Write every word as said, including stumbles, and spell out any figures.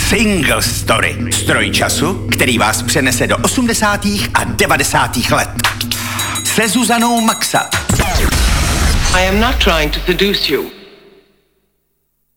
Single Story. Stroj času, který vás přenese do osmdesátých a devadesátých let. Se Zuzanou Maxa. I am not trying to seduce you.